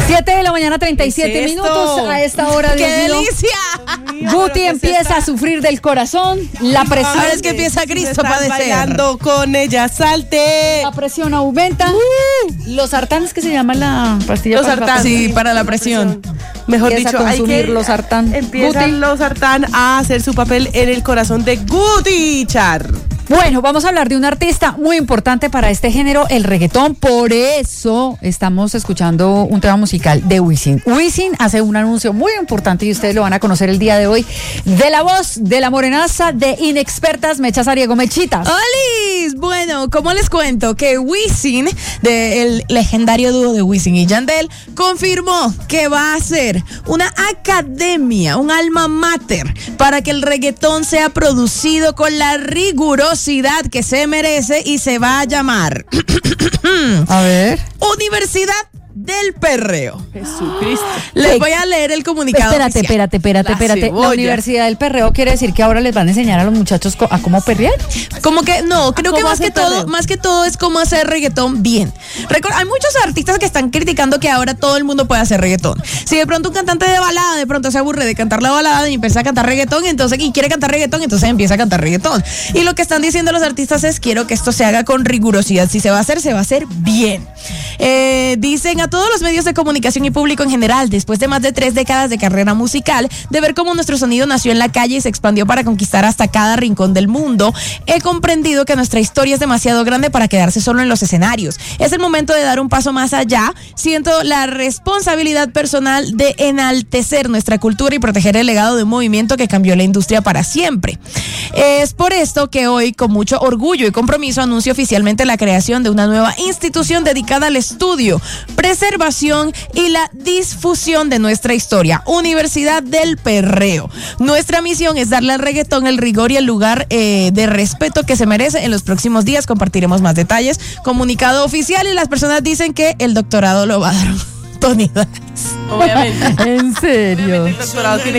7 de la mañana, 37 minutos a esta hora. ¡Qué delicia! Guti empieza a sufrir del corazón. La presión. Ahora es que empieza Cristo a padecer. Bailando con ella, salte. La presión aumenta. Los sartanes, que se llama la pastilla. Los sartán. Sí, para la presión. Mejor Empieza dicho, a hay consumir que los sartán. empiezan Guti. los sartán a hacer su papel en el corazón de Guti Char. Bueno, vamos a hablar de un artista muy importante para este género, el reggaetón. Por eso estamos escuchando un tema musical de Wisin. Wisin hace un anuncio muy importante y ustedes lo van a conocer el día de hoy, de la voz de la morenaza de Inexpertas, Mecha Sariego. Mechitas. ¡Olis! Bueno, ¿cómo les cuento? Que Wisin, del legendario dúo de Wisin y Yandel, confirmó que va a hacer una academia, un alma mater, para que el reggaetón sea producido con la rigurosidad que se merece y se va a llamar A ver. Universidad del Perreo. Jesucristo. Les voy a leer el comunicado oficial. Espérate. La Universidad del Perreo quiere decir que ahora les van a enseñar a los muchachos a cómo perrear. Como que no, creo que ¿Cómo más que todo es cómo hacer reggaetón bien. Hay muchos artistas que están criticando que ahora todo el mundo puede hacer reggaetón. Si de pronto un cantante de balada de pronto se aburre de cantar la balada y empieza a cantar reggaetón, y quiere cantar reggaetón, entonces empieza a cantar reggaetón. Y lo que están diciendo los artistas es: quiero que esto se haga con rigurosidad. Si se va a hacer bien. Dicen a todos los medios de comunicación y público en general, después de más de 3 décadas de carrera musical, de ver cómo nuestro sonido nació en la calle y se expandió para conquistar hasta cada rincón del mundo, he comprendido que nuestra historia es demasiado grande para quedarse solo en los escenarios. Es el momento de dar un paso más allá. Siento la responsabilidad personal de enaltecer nuestra cultura y proteger el legado de un movimiento que cambió la industria para siempre. Es por esto que hoy, con mucho orgullo y compromiso, anuncio oficialmente la creación de una nueva institución dedicada al estudio, preservación y la difusión de nuestra historia, Universidad del Perreo. Nuestra misión es darle al reggaetón el rigor y el lugar de respeto que se merece. En los próximos días compartiremos más detalles. Comunicado oficial, y las personas dicen que el doctorado lo va a dar Tony Dice. Obviamente. ¿En serio? El doctorado tiene